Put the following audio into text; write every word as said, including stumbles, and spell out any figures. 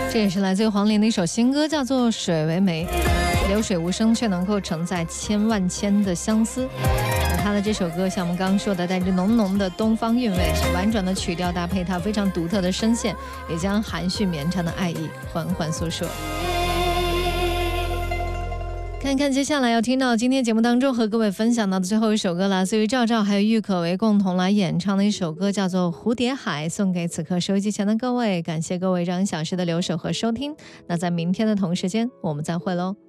这也是来自于黄龄的一首新歌，叫做《水为媒》。流水无声，却能够承载千万千的相思。那他的这首歌，像我们刚刚说的，带着浓浓的东方韵味，婉转的曲调搭配他非常独特的声线，也将含蓄绵长的爱意缓缓诉说。看看接下来要听到今天节目当中和各位分享到的最后一首歌，来自于赵照还有郁可唯共同来演唱的一首歌，叫做《蝴蝶海》，送给此刻收音机前的各位。感谢各位这样一小时的留守和收听，那在明天的同时间我们再会喽。